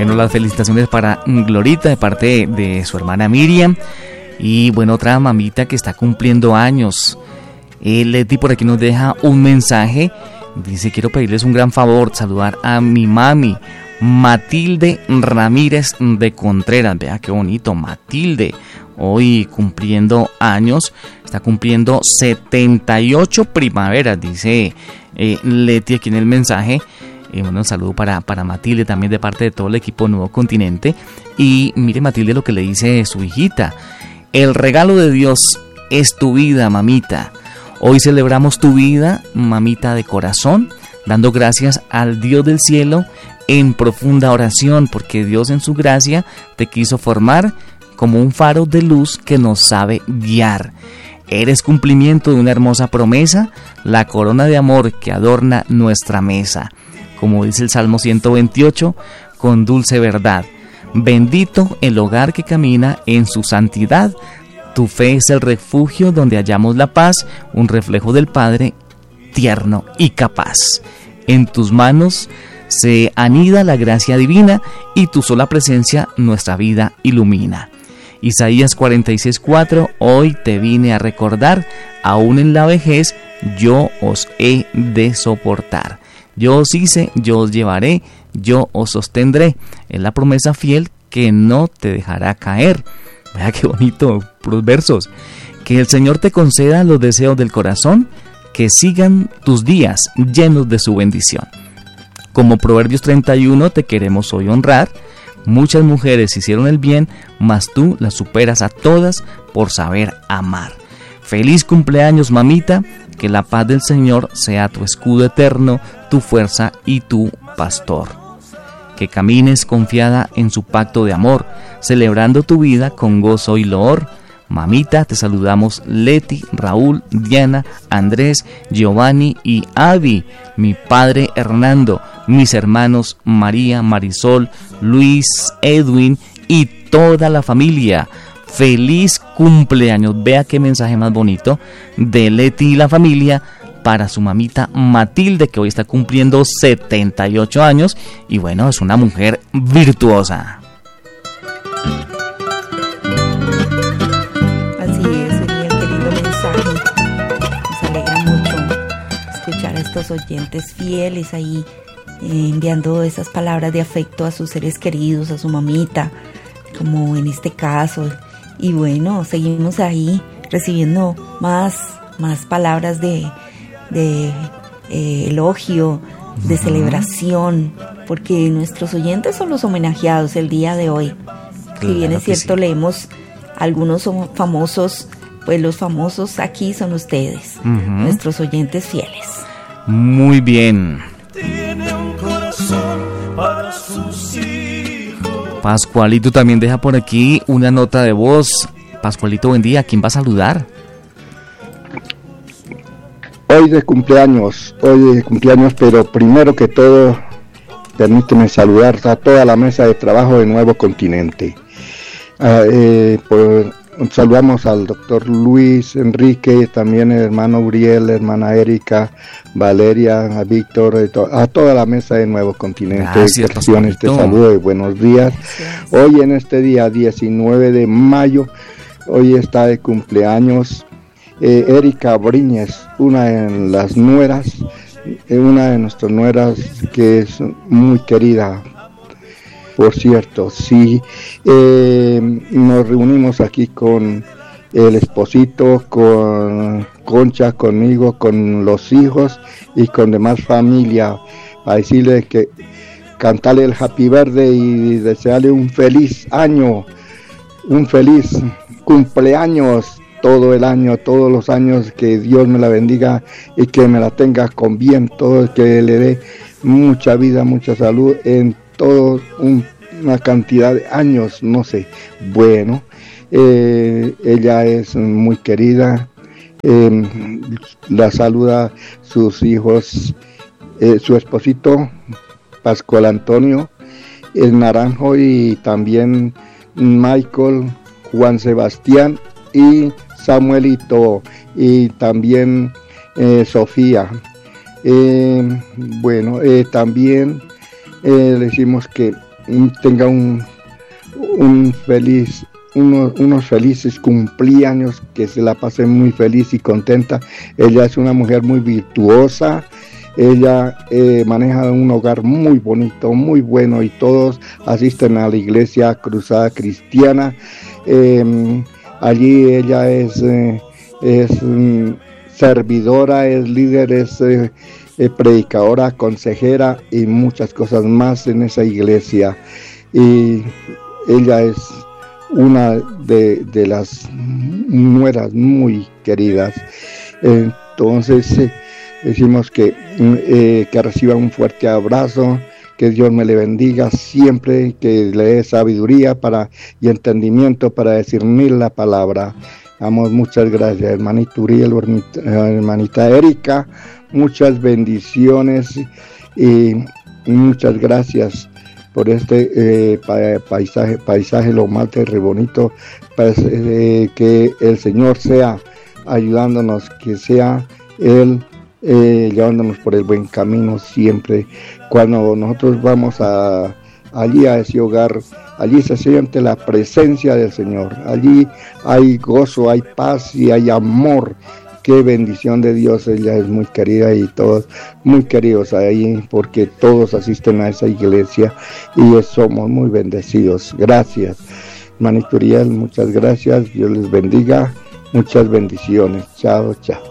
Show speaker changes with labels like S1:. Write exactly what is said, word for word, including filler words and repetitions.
S1: Bueno, las felicitaciones para Glorita de parte de, de su hermana Miriam. Y bueno, otra mamita que está cumpliendo años. Eh, Leti por aquí nos deja un mensaje. Dice: quiero pedirles un gran favor, saludar a mi mami, Matilde Ramírez de Contreras. Vea qué bonito, Matilde. Hoy cumpliendo años, está cumpliendo setenta y ocho primaveras, dice eh, Leti aquí en el mensaje. Eh, bueno, un saludo para, para Matilde también de parte de todo el equipo Nuevo Continente. Y mire, Matilde, lo que le dice su hijita: el regalo de Dios es tu vida, mamita. Hoy celebramos tu vida, mamita de corazón, dando gracias al Dios del cielo en profunda oración, porque Dios en su gracia te quiso formar como un faro de luz que nos sabe guiar. Eres cumplimiento de una hermosa promesa, la corona de amor que adorna nuestra mesa. Como dice el Salmo ciento veintiocho, con dulce verdad. Bendito el hogar que camina en su santidad. Tu fe es el refugio donde hallamos la paz, un reflejo del Padre tierno y capaz. En tus manos se anida la gracia divina y tu sola presencia nuestra vida ilumina. Isaías cuarenta y seis cuatro, hoy te vine a recordar, aún en la vejez yo os he de soportar. Yo os hice, yo os llevaré, yo os sostendré. Es la promesa fiel que no te dejará caer. Vea qué bonito los versos. Que el Señor te conceda los deseos del corazón, que sigan tus días llenos de su bendición. Como Proverbios treinta y uno te queremos hoy honrar. Muchas mujeres hicieron el bien, mas tú las superas a todas por saber amar. Feliz cumpleaños, mamita, que la paz del Señor sea tu escudo eterno, tu fuerza y tu pastor. Que camines confiada en su pacto de amor, celebrando tu vida con gozo y loor. Mamita, te saludamos Leti, Raúl, Diana, Andrés, Giovanni y Avi, mi padre Hernando, mis hermanos María, Marisol, Luis, Edwin y toda la familia. Feliz cumpleaños. Vea qué mensaje más bonito de Leti y la familia para su mamita Matilde, que hoy está cumpliendo setenta y ocho años y bueno, es una mujer virtuosa.
S2: Así es, mi querido mensaje. Nos alegra mucho escuchar a estos oyentes fieles ahí eh, enviando esas palabras de afecto a sus seres queridos, a su mamita, como en este caso. Y bueno, seguimos ahí recibiendo más, más palabras de, de eh, elogio, de uh-huh. celebración, porque nuestros oyentes son los homenajeados el día de hoy. Claro, si bien es cierto, sí. Leemos algunos son famosos, pues los famosos aquí son ustedes, uh-huh. nuestros oyentes fieles.
S1: Muy bien.
S3: Tiene un corazón para sus hijos.
S1: Pascualito también deja por aquí una nota de voz. Pascualito, buen día. ¿Quién va a saludar?
S4: Hoy de cumpleaños, hoy de cumpleaños, pero primero que todo, permíteme saludar a toda la mesa de trabajo de Nuevo Continente. Uh, eh, por, saludamos al doctor Luis Enrique, también el hermano Uriel, la hermana Erika, Valeria, a Víctor, a toda la mesa de Nuevo Continente.
S1: Gracias,
S4: Pascualito. Te saludo y buenos días. Gracias. Hoy en este día diecinueve de mayo, hoy está de cumpleaños eh, Erika Briñez, una de las nueras, eh, una de nuestras nueras que es muy querida. Por cierto, sí, eh, nos reunimos aquí con el esposito, con Concha, conmigo, con los hijos y con demás familia, a decirle que cantarle el Happy Birthday y desearle un feliz año, un feliz cumpleaños todo el año, todos los años, que Dios me la bendiga y que me la tenga con bien, todo, que le dé mucha vida, mucha salud en todo un, una cantidad de años, no sé. Bueno, eh, ella es muy querida, eh, la saluda sus hijos, eh, su esposito Pascual Antonio, el Naranjo, y también Michael, Juan Sebastián y Samuelito, y también eh, Sofía. Eh, bueno, eh, también eh, le decimos que tenga un, un feliz, uno, unos felices cumpleaños, que se la pase muy feliz y contenta. Ella es una mujer muy virtuosa. Ella eh, maneja un hogar muy bonito, muy bueno, y todos asisten a la iglesia Cruzada Cristiana. Eh, allí ella es, eh, es um, servidora, es líder, es eh, eh, predicadora, consejera y muchas cosas más en esa iglesia. Y ella es una de, de las nueras muy queridas. Entonces, eh, decimos que, eh, que reciba un fuerte abrazo, que Dios me le bendiga siempre, que le dé sabiduría para, y entendimiento para discernir la palabra. Damos muchas gracias, hermanita Uriel, hermanita Erika, muchas bendiciones y muchas gracias por este eh, paisaje, paisaje lo más de bonito, pues, eh, que el Señor sea ayudándonos, que sea Él Eh, llevándonos por el buen camino siempre. Cuando nosotros vamos a, allí a ese hogar, allí se siente la presencia del Señor, allí hay gozo, hay paz y hay amor. Qué bendición de Dios. Ella es muy querida y todos muy queridos ahí, porque todos asisten a esa iglesia y somos muy bendecidos. Gracias, hermanito Uriel, muchas gracias, Dios les bendiga, muchas bendiciones. Chao, chao.